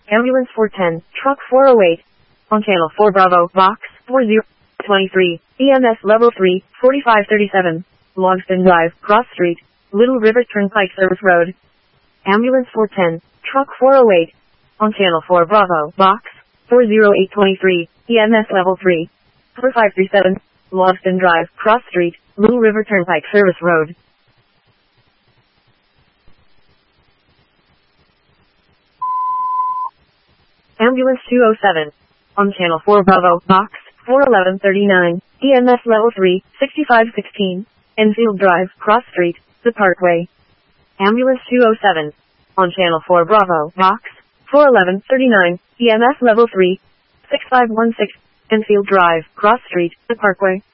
Ambulance 410, Truck 408. On Channel 4 Bravo, Box 4023. EMS Level 3, 4537. Logston Drive, Cross Street, Little River Turnpike Service Road. Ambulance 410, Truck 408. On Channel 4 Bravo, Box 40823. EMS Level 3, 4537. Logston Drive, Cross Street, Little River Turnpike Service Road. Ambulance 207. On Channel 4 Bravo, Box 41139. EMS Level 3, 6516. Enfield Drive, Cross Street, The Parkway. Ambulance 207. On Channel 4 Bravo, Box 41139. EMS Level 3, 6516. Enfield Drive, Cross Street, The Parkway.